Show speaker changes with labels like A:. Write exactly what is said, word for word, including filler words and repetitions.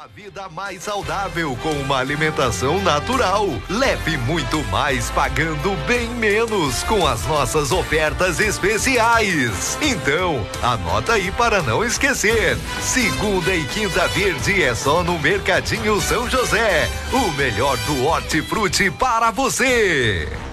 A: Uma vida mais saudável com uma alimentação natural. Leve muito mais pagando bem menos com as nossas ofertas especiais. Então, anota aí para não esquecer. Segunda e quinta verde é só no Mercadinho São José. O melhor do hortifruti para você.